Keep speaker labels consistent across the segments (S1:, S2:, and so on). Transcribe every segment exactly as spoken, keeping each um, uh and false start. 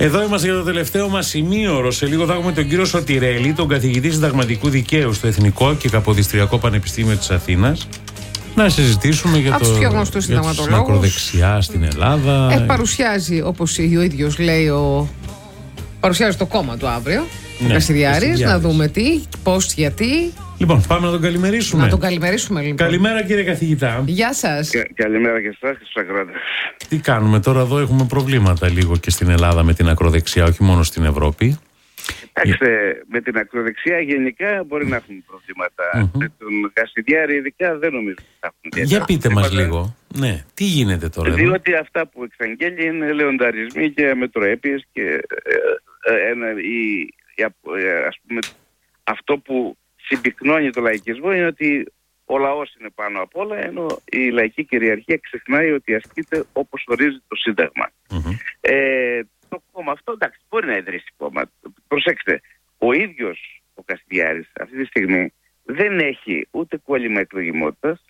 S1: Εδώ είμαστε για το τελευταίο μας σημείωρο. Σε λίγο θα έχουμε τον κύριο Σωτηρέλη, τον καθηγητή συνταγματικού δικαίου στο Εθνικό και Καποδιστριακό Πανεπιστήμιο της Αθήνας, να συζητήσουμε για, το, για την ακροδεξιά στην Ελλάδα.
S2: Ε, παρουσιάζει, όπως ο ίδιος λέει, ο... παρουσιάζει το κόμμα του αύριο. Ναι, ο Κασιδιάρης, να δούμε τι, πώς, γιατί.
S1: Λοιπόν, πάμε να τον καλημερίσουμε.
S2: Να τον καλημερίσουμε, λοιπόν.
S1: Καλημέρα, κύριε καθηγητά.
S2: Γεια σας.
S3: Κα, καλημέρα και εσάς και στους ακροατές.
S1: Τι κάνουμε τώρα εδώ, έχουμε προβλήματα λίγο και στην Ελλάδα με την ακροδεξιά, όχι μόνο στην Ευρώπη.
S3: Κοιτάξτε, με την ακροδεξιά γενικά μπορεί να έχουμε προβλήματα. Mm-hmm. Με τον Κασιδιάρη ειδικά δεν νομίζω ότι θα έχουμε.
S1: Για πείτε μας
S3: μας
S1: λίγο. Ναι, τι γίνεται τώρα?
S3: Διότι
S1: εδώ?
S3: Αυτά που εξαγγέλει είναι λεονταρισμοί και αμετροέπειες και ε, ε, ένα, η, η, ας πούμε, αυτό που συμπυκνώνει το λαϊκισμό είναι ότι ο λαός είναι πάνω απ' όλα, ενώ η λαϊκή κυριαρχία ξεχνάει ότι ασκείται όπως ορίζει το Σύνταγμα. Mm-hmm. Ε, το κόμμα αυτό, εντάξει, μπορεί να ιδρύσει κόμμα. Προσέξτε, ο ίδιος ο Κασιδιάρης αυτή τη στιγμή δεν έχει ούτε κόλλημα εκλογιμότητας,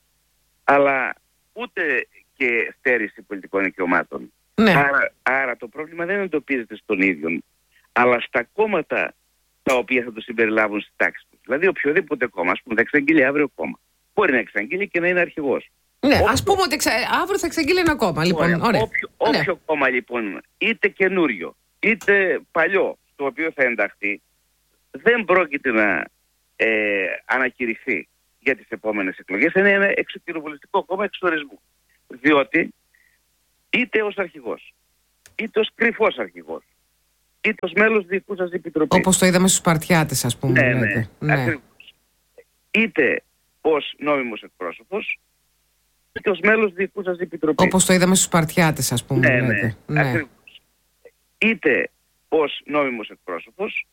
S3: αλλά ούτε και στέρηση πολιτικών δικαιωμάτων. Ναι. Άρα, άρα το πρόβλημα δεν εντοπίζεται στον ίδιο, αλλά στα κόμματα τα οποία θα το συμπεριλάβουν στη τάξη του. Δηλαδή, οποιοδήποτε κόμμα, ας πούμε, θα εξαγγείλει αύριο κόμμα. Μπορεί να εξαγγείλει και να είναι αρχηγός.
S2: Ναι, όποιο... ας πούμε ότι εξα... αύριο θα εξαγγείλει ένα κόμμα. Λοιπόν, ωραία. Ωραία.
S3: Όποιο, όποιο ναι. κόμμα, λοιπόν, είτε καινούριο, είτε παλιό, στο οποίο θα ενταχθεί, δεν πρόκειται να ε, ανακηρυχθεί για τις επόμενες εκλογές. Είναι ένα εξοκοινοβουλευτικό κόμμα εξορισμού. Διότι είτε ως αρχηγός, είτε ως κρυφός αρχηγός, είτε ως μέλος διοικούσας επιτροπής.
S2: Όπως το είδαμε στους Σπαρτιάτες, ας πούμε.
S3: Ναι, ναι, ναι. Ακριβώς. Είτε ως νόμιμος εκπρόσωπος, είτε ως μέλος διοικούσας επιτροπής.
S2: Όπως το είδαμε στους Σπαρτιάτες, ας πούμε.
S3: Ναι, ναι, ναι. Ακριβώς. Είτε ως νόμιμος εκπρόσωπος,